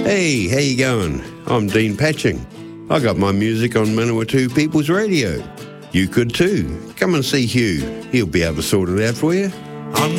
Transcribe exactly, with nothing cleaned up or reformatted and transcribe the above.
Hey, how you going? I'm Dean Patching. I got my music on Manawatu People's Radio. You could too. Come and see Hugh. He'll be able to sort it out for you. On